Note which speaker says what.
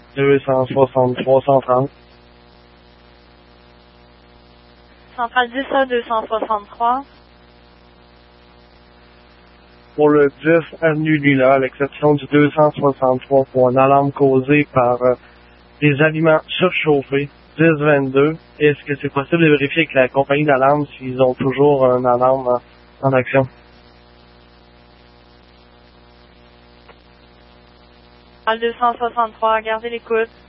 Speaker 1: 263 130.
Speaker 2: Centrale 10 à 263.
Speaker 1: Pour le 10 avenue Lila, à l'exception du 263 pour une alarme causée par des aliments surchauffés, 1022. Est-ce que c'est possible de vérifier avec la compagnie d'alarme s'ils ont toujours une alarme en action?
Speaker 2: Centrale 263, gardez l'écoute.